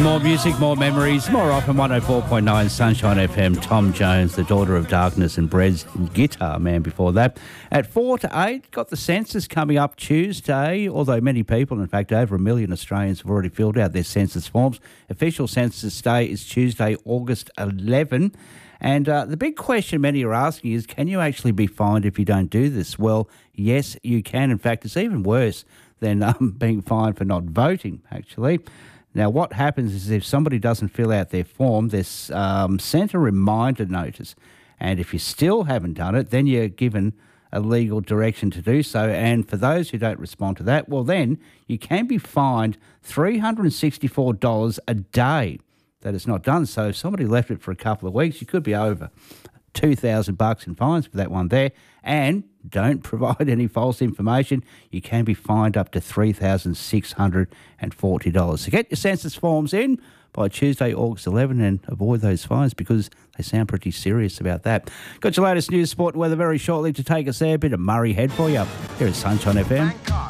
More music, more memories, more often 104.9 Sunshine FM. Tom Jones, the Daughter of Darkness, and Bred's Guitar Man before that. At 4 to 8, got the census coming up Tuesday, although many people, in fact over 1 million Australians, have already filled out their census forms. Official census day is Tuesday, August 11. And the big question many are asking is, can you actually be fined if you don't do this? Well, yes, you can. In fact, it's even worse than being fined for not voting, actually. Now, what happens is if somebody doesn't fill out their form, they're sent a reminder notice. And if you still haven't done it, then you're given a legal direction to do so. And for those who don't respond to that, well, then you can be fined $364 a day that it's not done. So if somebody left it for a couple of weeks, you could be over $2,000 in fines for that one there. And don't provide any false information. You can be fined up to $3,640. So get your census forms in by Tuesday, August 11, and avoid those fines because they sound pretty serious about that. Got your latest news, sport and weather very shortly to take us there. A bit of Murray Head for you here at Sunshine FM.